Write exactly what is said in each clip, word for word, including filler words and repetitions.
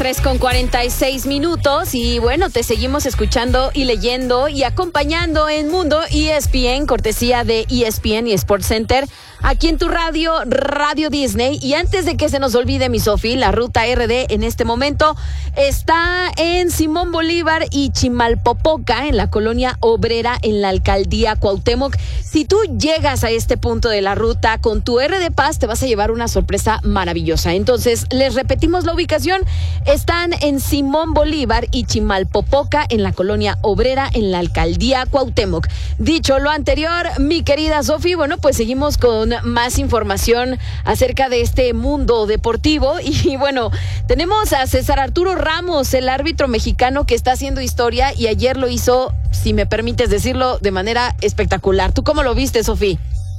tres con cuarenta y seis minutos y bueno, te seguimos escuchando y leyendo y acompañando en Mundo E S P N, cortesía de E S P N y Sports Center, aquí en tu radio, Radio Disney. Y antes de que se nos olvide, mi Sofi, la ruta R D en este momento está en Simón Bolívar y Chimalpopoca, en la colonia obrera, en la alcaldía Cuauhtémoc. Si tú llegas a este punto de la ruta con tu R D Pass, te vas a llevar una sorpresa maravillosa. Entonces, les repetimos la ubicación. Están en Simón Bolívar y Chimalpopoca, en la colonia obrera, en la alcaldía Cuauhtémoc. Dicho lo anterior, mi querida Sofi, bueno, pues seguimos con más información acerca de este mundo deportivo. Y bueno, tenemos a César Arturo Ramos, el árbitro mexicano que está haciendo historia, y ayer lo hizo, si me permites decirlo, de manera espectacular. ¿Tú cómo lo viste, Sofi?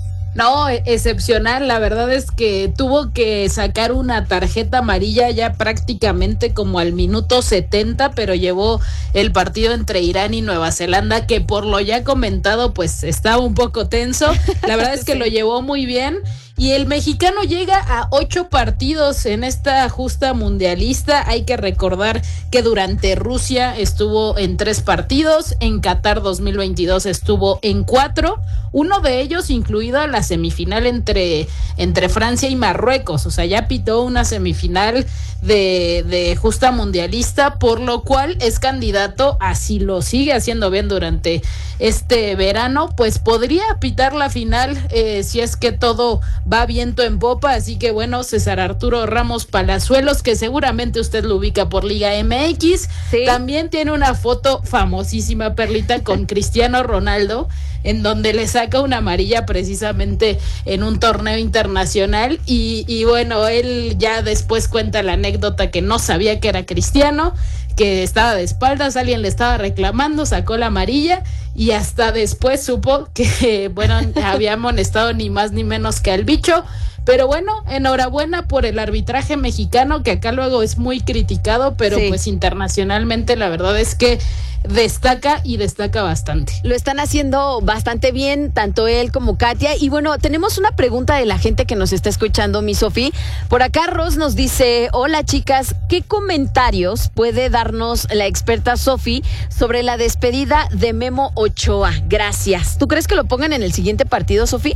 No, excepcional. La verdad es que tuvo que sacar una tarjeta amarilla ya prácticamente como al minuto setenta, pero llevó el partido entre Irán y Nueva Zelanda, que por lo ya comentado, pues estaba un poco tenso. La verdad es que sí, lo llevó muy bien. Y el mexicano llega a ocho partidos en esta justa mundialista. Hay que recordar que durante Rusia estuvo en tres partidos, en Qatar dos mil veintidós estuvo en cuatro, uno de ellos incluida la semifinal entre, entre Francia y Marruecos. O sea, ya pitó una semifinal de, de justa mundialista, por lo cual es candidato a, si lo sigue haciendo bien durante este verano, pues podría pitar la final eh, si es que todo va viento en popa. Así que bueno, César Arturo Ramos Palazuelos, que seguramente usted lo ubica por Liga M X, ¿sí? También tiene una foto famosísima, Perlita, con Cristiano Ronaldo, en donde le saca una amarilla precisamente en un torneo internacional. Y, y bueno, él ya después cuenta la anécdota que no sabía que era Cristiano, que estaba de espaldas, alguien le estaba reclamando, sacó la amarilla y hasta después supo que, bueno, había amonestado ni más ni menos que al bicho. Pero bueno, enhorabuena por el arbitraje mexicano, que acá luego es muy criticado, pero sí, pues internacionalmente la verdad es que destaca y destaca bastante. Lo están haciendo bastante bien, tanto él como Katia. Y bueno, tenemos una pregunta de la gente que nos está escuchando, mi Sofi. Por acá Ros nos dice: hola chicas, ¿qué comentarios puede darnos la experta Sofi sobre la despedida de Memo Ochoa? Gracias. ¿Tú crees que lo pongan en el siguiente partido, Sofi?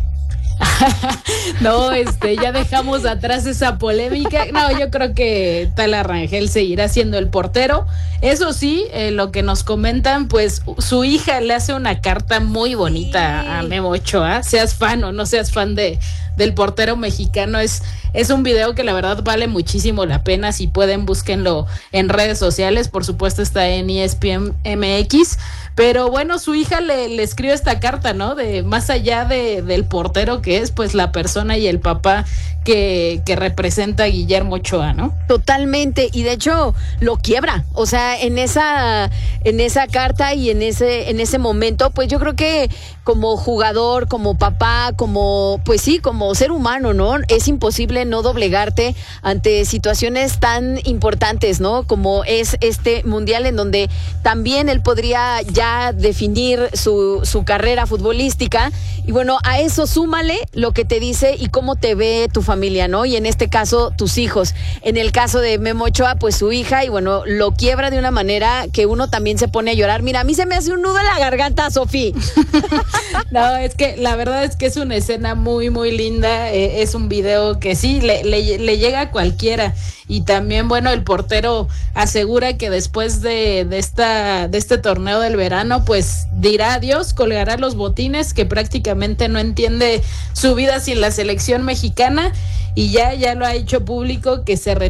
No, este, ya dejamos atrás esa polémica. No, yo creo que Tala Rangel seguirá siendo el portero. Eso sí, eh, lo que nos comentan, pues su hija le hace una carta muy bonita, sí, a Memo Ochoa. Seas fan o no seas fan de del portero mexicano, es, es un video que la verdad vale muchísimo la pena. Si pueden, búsquenlo en redes sociales, por supuesto está en E S P N M X. Pero bueno, su hija le, le escribe esta carta, ¿no? De más allá de, del portero que es, pues la persona y el papá que, que representa a Guillermo Ochoa, ¿no? Totalmente, y de hecho lo quiebra. O sea, en esa, en esa carta y en ese, en ese momento, pues yo creo que como jugador, como papá, como, pues sí, como ser humano, ¿no? Es imposible no doblegarte ante situaciones tan importantes, ¿no? Como es este mundial, en donde también él podría ya definir su, su carrera futbolística. Y bueno, a eso súmale lo que te dice y cómo te ve tu familia, ¿no? Y en este caso, tus hijos. En el caso de Memo Ochoa, pues su hija, y bueno, lo quiebra de una manera que uno también se pone a llorar. Mira, a mí se me hace un nudo en la garganta, Sofi. No, es que la verdad es que es una escena muy, muy linda. Eh, es un video que sí, le, le, le llega a cualquiera. Y también, bueno, el portero asegura que después de, de, esta, de este torneo del verano, pues dirá adiós, colgará los botines, que prácticamente no entiende su vida sin la selección mexicana, y ya, ya lo ha hecho público que se